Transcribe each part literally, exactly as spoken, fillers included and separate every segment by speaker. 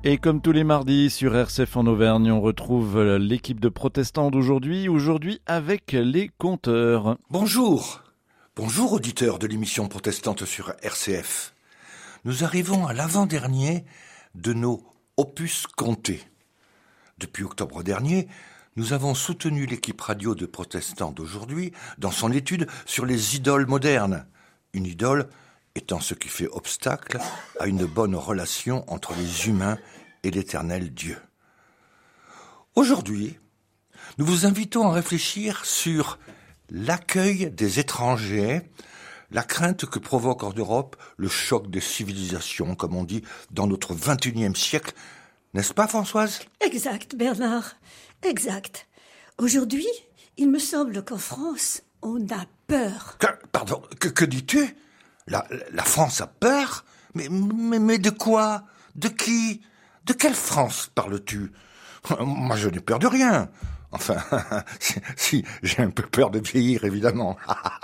Speaker 1: Et comme tous les mardis sur R C F en Auvergne, on retrouve l'équipe de protestants d'aujourd'hui, aujourd'hui avec les conteurs.
Speaker 2: Bonjour, bonjour auditeurs de l'émission protestante sur R C F. Nous arrivons à l'avant-dernier de nos opus comptés. Depuis octobre dernier, nous avons soutenu l'équipe radio de protestants d'aujourd'hui dans son étude sur les idoles modernes. Une idole étant ce qui fait obstacle à une bonne relation entre les humains et l'éternel Dieu. Aujourd'hui, nous vous invitons à réfléchir sur l'accueil des étrangers, la crainte que provoque en Europe le choc des civilisations, comme on dit, dans notre vingt et unième siècle. N'est-ce pas, Françoise ?
Speaker 3: Exact, Bernard, exact. Aujourd'hui, il me semble qu'en France, on a peur.
Speaker 2: Que, pardon, que, que dis-tu ? La, la France a peur ? mais, mais, mais de quoi ? De qui ? De quelle France parles-tu ? Moi, je n'ai peur de rien. Enfin, si, si, j'ai un peu peur de vieillir, évidemment.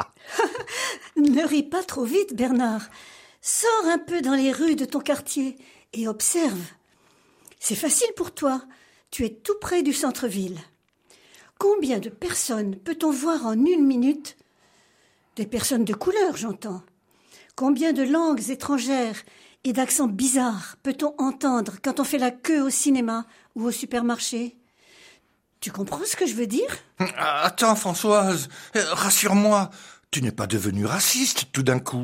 Speaker 3: Ne ris pas trop vite, Bernard. Sors un peu dans les rues de ton quartier et observe. C'est facile pour toi. Tu es tout près du centre-ville. Combien de personnes peut-on voir en une minute ? Des personnes de couleur, j'entends. Combien de langues étrangères et d'accents bizarres peut-on entendre quand on fait la queue au cinéma ou au supermarché ? Tu comprends ce que je veux dire ?
Speaker 2: Attends, Françoise, rassure-moi, tu n'es pas devenue raciste tout d'un coup.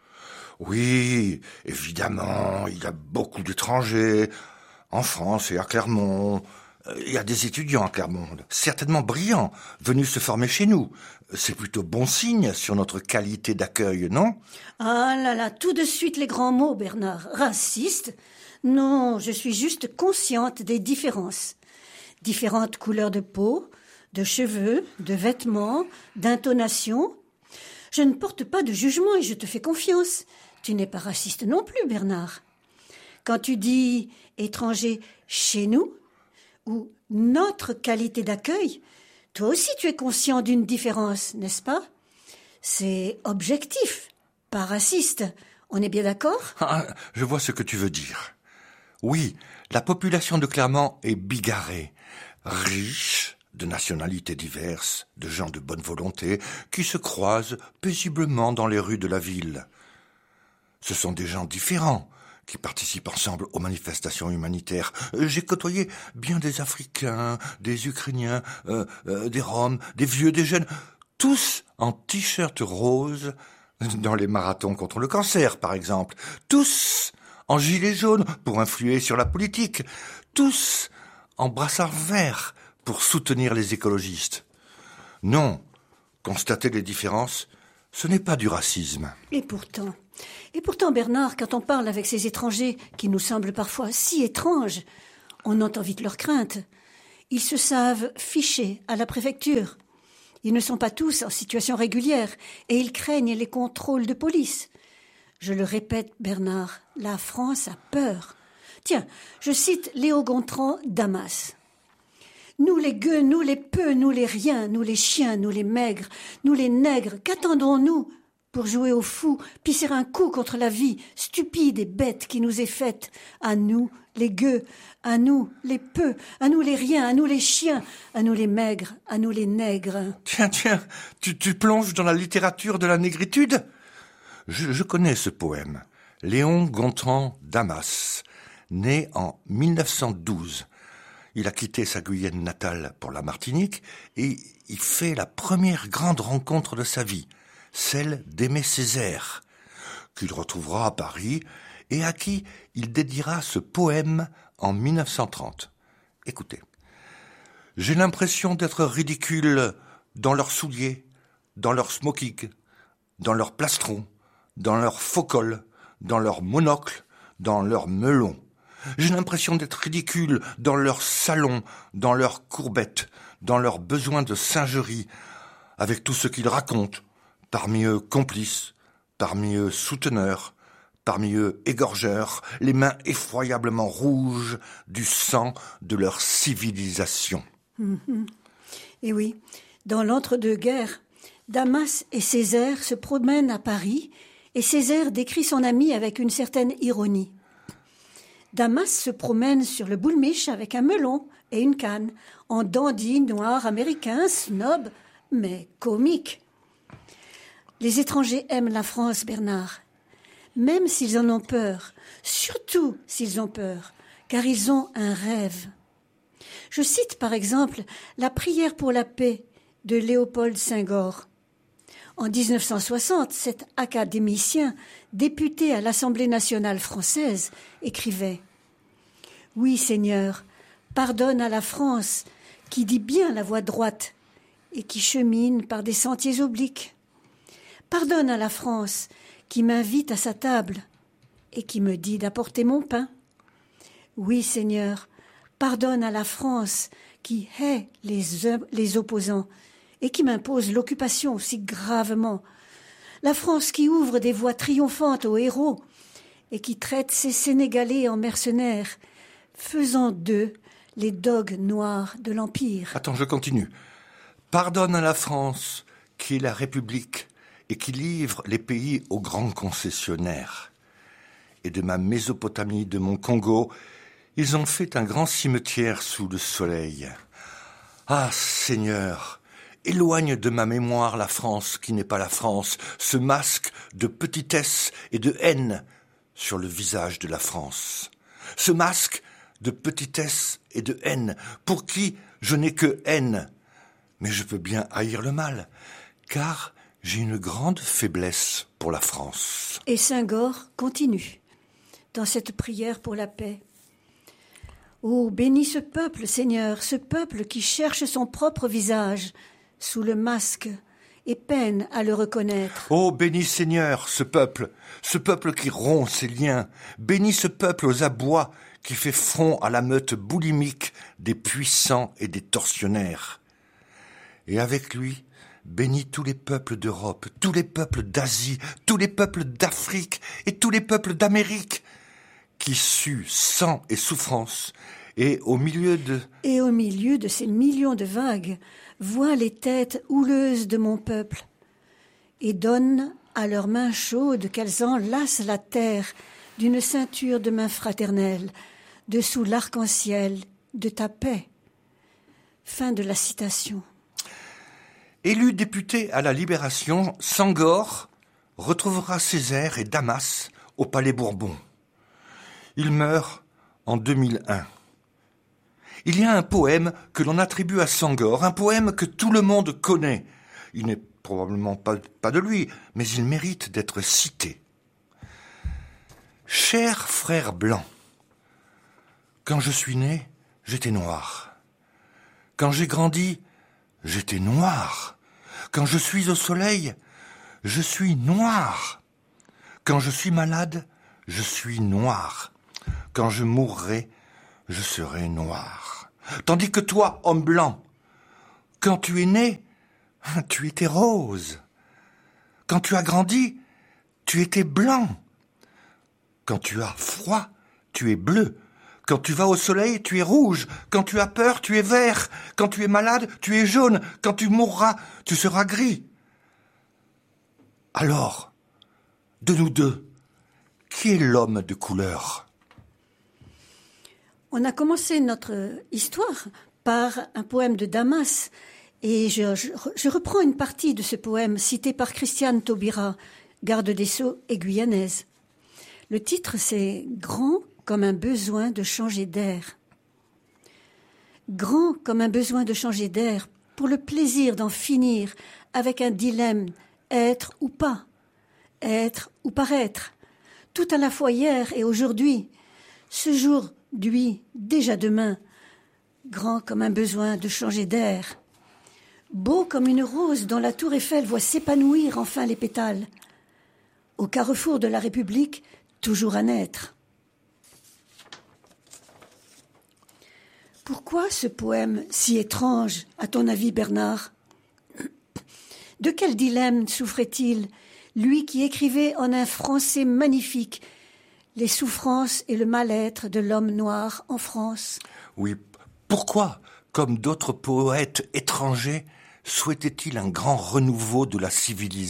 Speaker 2: Oui, évidemment, il y a beaucoup d'étrangers, en France et à Clermont. Il y a des étudiants à Clermont, certainement brillants, venus se former chez nous. C'est plutôt bon signe sur notre qualité d'accueil, non ?
Speaker 3: Ah là là, tout de suite les grands mots, Bernard. Raciste ? Non, je suis juste consciente des différences. Différentes couleurs de peau, de cheveux, de vêtements, d'intonation. Je ne porte pas de jugement et je te fais confiance. Tu n'es pas raciste non plus, Bernard. Quand tu dis « étranger chez nous », ou notre qualité d'accueil, toi aussi tu es conscient d'une différence, n'est-ce pas ? C'est objectif, pas raciste. On est bien d'accord ?
Speaker 2: Ah, je vois ce que tu veux dire. Oui, la population de Clermont est bigarrée, riche de nationalités diverses, de gens de bonne volonté qui se croisent paisiblement dans les rues de la ville. Ce sont des gens différents qui participent ensemble aux manifestations humanitaires. J'ai côtoyé bien des Africains, des Ukrainiens, euh, euh, des Roms, des vieux, des jeunes, tous en t-shirt rose, dans les marathons contre le cancer, par exemple. Tous en gilet jaune pour influer sur la politique. Tous en brassard vert pour soutenir les écologistes. Non, constater les différences, ce n'est pas du racisme.
Speaker 3: Et pourtant, et pourtant, Bernard, quand on parle avec ces étrangers qui nous semblent parfois si étranges, on entend vite leurs craintes. Ils se savent fichés à la préfecture. Ils ne sont pas tous en situation régulière et ils craignent les contrôles de police. Je le répète, Bernard, la France a peur. Tiens, je cite Léo Gontran, Damas. Nous les gueux, nous les peu, nous les riens, nous les chiens, nous les maigres, nous les nègres, qu'attendons-nous pour jouer au fou, pisser un coup contre la vie stupide et bête qui nous est faite, à nous les gueux, à nous les peu, à nous les riens, à nous les chiens, à nous les maigres, à nous les nègres.
Speaker 2: Tiens, tiens, tu, tu plonges dans la littérature de la négritude ? Je, je connais ce poème. Léon Gontran, Damas, né en mille neuf cent douze. Il a quitté sa Guyane natale pour la Martinique et il fait la première grande rencontre de sa vie, celle d'Aimé Césaire, qu'il retrouvera à Paris et à qui il dédiera ce poème en mille neuf cent trente. Écoutez. « J'ai l'impression d'être ridicule dans leurs souliers, dans leurs smokings, dans leurs plastrons, dans leurs faux cols, dans leurs monocles, dans leurs melons. J'ai l'impression d'être ridicule dans leurs salons, dans leurs courbettes, dans leurs besoins de singerie, avec tout ce qu'ils racontent, parmi eux complices, parmi eux souteneurs, parmi eux égorgeurs, les mains effroyablement rouges du sang de leur civilisation.
Speaker 3: Mmh. Et oui, dans l'entre-deux-guerres, Damas et Césaire se promènent à Paris et Césaire décrit son ami avec une certaine ironie. Damas se promène sur le boulmiche avec un melon et une canne, en dandy noir américain, snob, mais comique. Les étrangers aiment la France, Bernard, même s'ils en ont peur, surtout s'ils ont peur, car ils ont un rêve. Je cite par exemple la prière pour la paix de Léopold Senghor. En dix-neuf cent soixante, cet académicien, député à l'Assemblée nationale française, écrivait « Oui, Seigneur, pardonne à la France qui dit bien la voie droite et qui chemine par des sentiers obliques. Pardonne à la France qui m'invite à sa table et qui me dit d'apporter mon pain. Oui, Seigneur, pardonne à la France qui hait les, les opposants et qui m'impose l'occupation si gravement. La France qui ouvre des voies triomphantes aux héros et qui traite ses Sénégalais en mercenaires, faisant d'eux les dogues noirs de l'Empire. »
Speaker 2: Attends, je continue. Pardonne à la France qui est la République et qui livre les pays aux grands concessionnaires. Et de ma Mésopotamie, de mon Congo, ils ont fait un grand cimetière sous le soleil. Ah, Seigneur, éloigne de ma mémoire la France qui n'est pas la France, ce masque de petitesse et de haine sur le visage de la France. Ce masque de petitesse et de haine, pour qui je n'ai que haine. Mais je peux bien haïr le mal, car j'ai une grande faiblesse pour la France.
Speaker 3: Et Senghor continue dans cette prière pour la paix. Oh, bénis ce peuple, Seigneur, ce peuple qui cherche son propre visage sous le masque et peine à le reconnaître.
Speaker 2: Oh, bénis Seigneur, ce peuple, ce peuple qui rompt ses liens. Bénis ce peuple aux abois qui fait front à la meute boulimique des puissants et des tortionnaires. Et avec lui, bénis tous les peuples d'Europe, tous les peuples d'Asie, tous les peuples d'Afrique et tous les peuples d'Amérique qui suent sang et souffrance, et au milieu de...
Speaker 3: Et au milieu de ces millions de vagues, vois les têtes houleuses de mon peuple, et donne à leurs mains chaudes qu'elles enlacent la terre d'une ceinture de mains fraternelles, dessous l'arc-en-ciel de ta paix. Fin de la citation.
Speaker 2: Élu député à la Libération, Senghor retrouvera Césaire et Damas au Palais Bourbon. Il meurt en deux mille un. Il y a un poème que l'on attribue à Senghor, un poème que tout le monde connaît. Il n'est probablement pas, pas de lui, mais il mérite d'être cité. Cher frère blanc, quand je suis né, j'étais noir. Quand j'ai grandi, j'étais noir. Quand je suis au soleil, je suis noir. Quand je suis malade, je suis noir. Quand je mourrai, je serai noir. Tandis que toi, homme blanc, quand tu es né, tu étais rose. Quand tu as grandi, tu étais blanc. Quand tu as froid, tu es bleu. Quand tu vas au soleil, tu es rouge. Quand tu as peur, tu es vert. Quand tu es malade, tu es jaune. Quand tu mourras, tu seras gris. Alors, de nous deux, qui est l'homme de couleur ?
Speaker 3: On a commencé notre histoire par un poème de Damas, et je, je, je reprends une partie de ce poème cité par Christiane Taubira, garde des Sceaux et guyanaise. Le titre, c'est « Grand comme un besoin de changer d'air ». Grand comme un besoin de changer d'air, pour le plaisir d'en finir avec un dilemme, être ou pas, être ou paraître, tout à la fois hier et aujourd'hui, ce jour d'hui, déjà demain, grand comme un besoin de changer d'air, beau comme une rose dont la tour Eiffel voit s'épanouir enfin les pétales, au carrefour de la République, toujours à naître. Pourquoi ce poème si étrange, à ton avis, Bernard ? De quel dilemme souffrait-il, lui qui écrivait en un français magnifique les souffrances et le mal-être de l'homme noir en France ?
Speaker 2: Oui, pourquoi, comme d'autres poètes étrangers, souhaitait-il un grand renouveau de la civilisation ?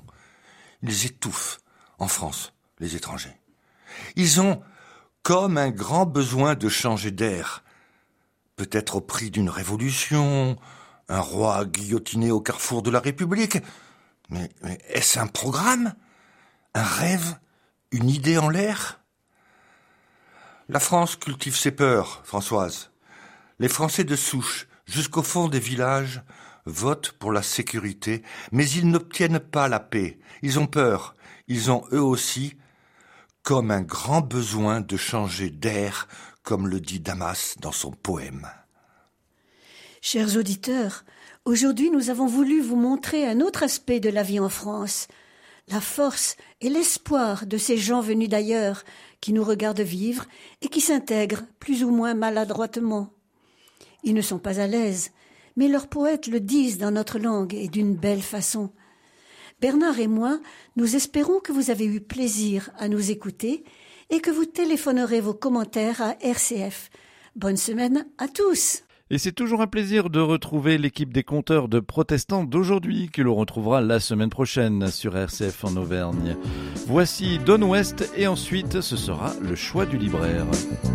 Speaker 2: Ils étouffent, en France, les étrangers. Ils ont comme un grand besoin de changer d'air. Peut-être au prix d'une révolution, un roi guillotiné au carrefour de la République. Mais, mais est-ce un programme? Un rêve? Une idée en l'air? La France cultive ses peurs, Françoise. Les Français de souche, jusqu'au fond des villages, votent pour la sécurité, mais ils n'obtiennent pas la paix. Ils ont peur. Ils ont eux aussi, comme un grand besoin de changer d'air, comme le dit Damas dans son poème.
Speaker 3: Chers auditeurs, aujourd'hui nous avons voulu vous montrer un autre aspect de la vie en France, la force et l'espoir de ces gens venus d'ailleurs, qui nous regardent vivre et qui s'intègrent plus ou moins maladroitement. Ils ne sont pas à l'aise, mais leurs poètes le disent dans notre langue et d'une belle façon. Bernard et moi, nous espérons que vous avez eu plaisir à nous écouter et que vous téléphonerez vos commentaires à R C F. Bonne semaine à tous!
Speaker 1: Et c'est toujours un plaisir de retrouver l'équipe des conteurs de protestants d'aujourd'hui que l'on retrouvera la semaine prochaine sur R C F en Auvergne. Voici Don West et ensuite ce sera le choix du libraire.